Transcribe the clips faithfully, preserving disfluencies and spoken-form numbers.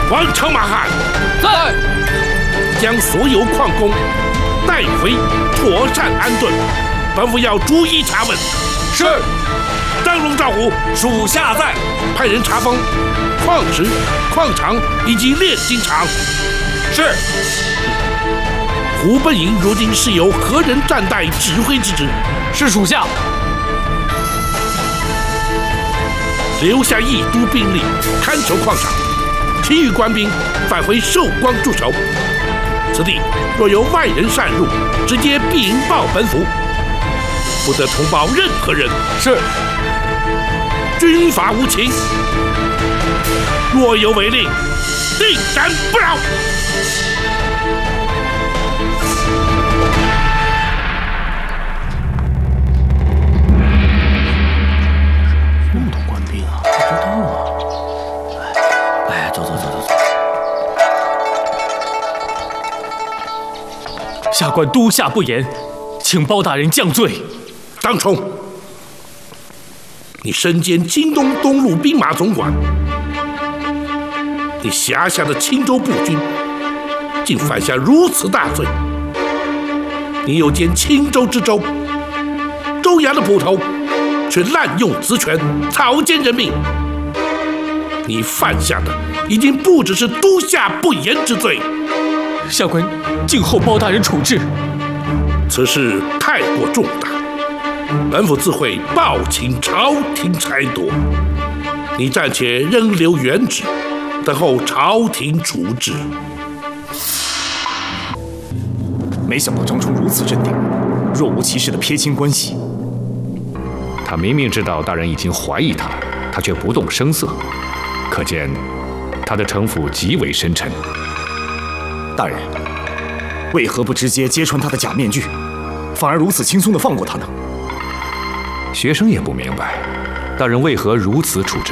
王承马汉， 在。 将所有矿工带回，妥善安顿。本府要逐一查问。 是。 张龙赵虎， 属下在。 派人查封矿石、矿场以及炼金厂。 是。 胡奔营如今是由何人暂代指挥之职？ 是属下。 留下一都兵力看守矿场，其余官兵返回寿光驻守。此地若有外人擅入，直接禀报本府，不得通报任何人。 是。 军法无情，若有违令，定斩不饶。 那么多官兵啊，不知道啊。哎，走走走走走。下官督下不严，请包大人降罪。 张冲，你身兼京东东路兵马总管，你辖下的青州步军竟犯下如此大罪，你又兼青州知州，州衙的捕头，却滥用职权，草菅人命。你犯下的已经不只是督下不严之罪。 下官静候包大人处置。 此事太过重大，本府自会报请朝廷裁夺。你暂且仍留原职，等候朝廷处置。 没想到张冲如此镇定，若无其事的撇清关系。 他明明知道大人已经怀疑他，他却不动声色，可见他的城府极为深沉。 大人，为何不直接揭穿他的假面具，反而如此轻松地放过他呢？ 学生也不明白，大人为何如此处置。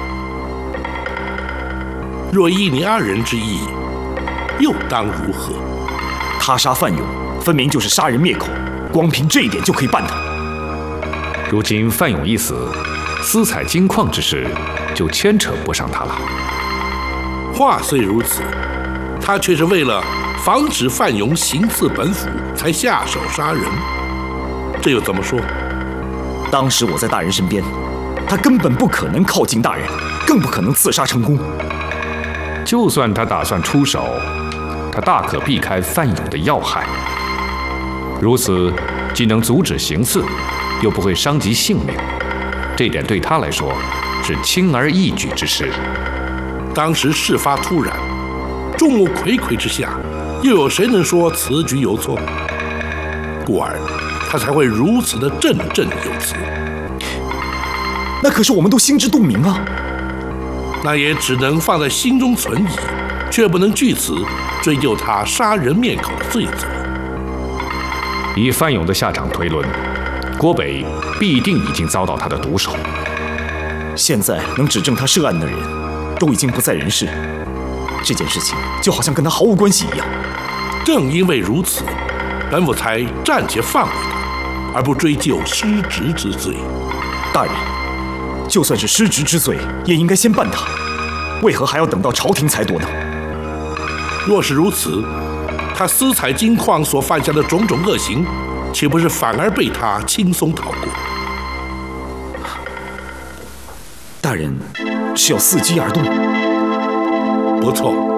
若依你二人之意，又当如何？ 他杀范勇，分明就是杀人灭口，光凭这一点就可以办他。 如今范勇一死，私采金矿之事就牵扯不上他了。 话虽如此，他却是为了防止范勇行刺本府才下手杀人，这又怎么说？ 当时我在大人身边，他根本不可能靠近大人，更不可能刺杀成功。 就算他打算出手，他大可避开范勇的要害，如此既能阻止行刺，又不会伤及性命，这点对他来说是轻而易举之事。 当时事发突然，众目睽睽之下，又有谁能说此举有错？故而他才会如此的振振有词。 那可是我们都心知肚明啊。 那也只能放在心中存疑，却不能据此追究他杀人灭口的罪责。 以范勇的下场推论，郭北必定已经遭到他的毒手。 现在能指证他涉案的人都已经不在人世，这件事情就好像跟他毫无关系一样。 正因为如此，本府才暂且放过他，而不追究失职之罪。 大人，就算是失职之罪，也应该先办他，为何还要等到朝廷裁夺呢？ 若是如此，他私采金矿所犯下的种种恶行，岂不是反而被他轻松逃过？ 大人是要伺机而动？ 不错。